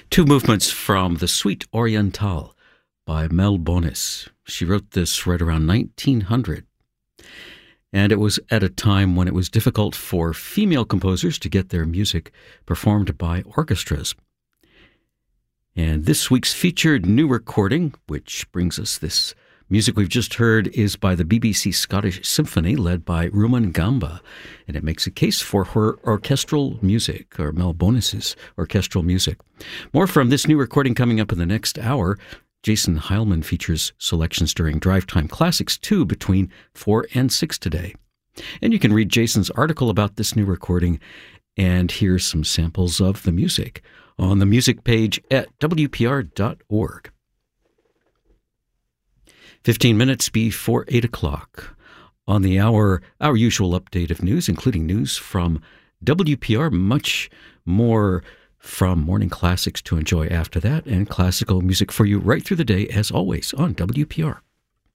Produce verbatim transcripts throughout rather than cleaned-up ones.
Two movements from the Suite Orientale by Mel Bonis. She wrote this right around nineteen hundred. And it was at a time when it was difficult for female composers to get their music performed by orchestras. And this week's featured new recording, which brings us this music we've just heard, is by the B B C Scottish Symphony, led by Ruman Gamba, and it makes a case for her orchestral music, or Mel Bonis's orchestral music. More from this new recording coming up in the next hour. Jason Heilman features selections during Drive Time Classics two between four and six today. And you can read Jason's article about this new recording and hear some samples of the music on the music page at W P R dot org. Fifteen minutes before eight o'clock. On the hour, our usual update of news, including news from W P R, much more from Morning Classics to enjoy after that, and classical music for you right through the day, as always, on W P R.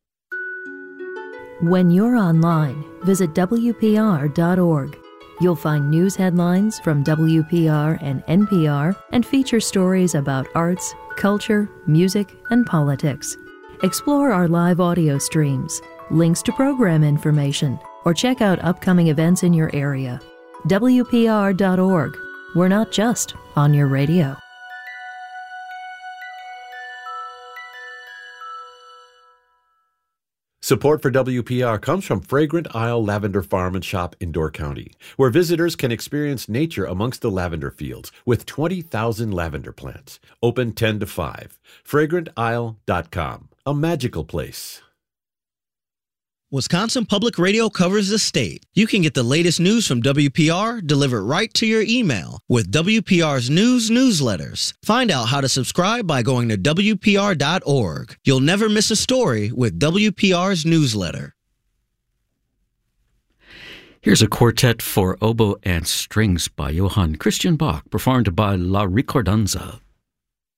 When you're online, visit W P R dot org. You'll find news headlines from W P R and N P R and feature stories about arts, culture, music, and politics. Explore our live audio streams, links to program information, or check out upcoming events in your area. W P R dot org. We're not just on your radio. Support for W P R comes from Fragrant Isle Lavender Farm and Shop in Door County, where visitors can experience nature amongst the lavender fields with twenty thousand lavender plants. Open ten to five. fragrant isle dot com. A magical place. Wisconsin Public Radio covers the state. You can get the latest news from W P R delivered right to your email with W P R's news newsletters. Find out how to subscribe by going to W P R dot org. You'll never miss a story with W P R's newsletter. Here's a quartet for oboe and strings by Johann Christian Bach, performed by La Ricordanza.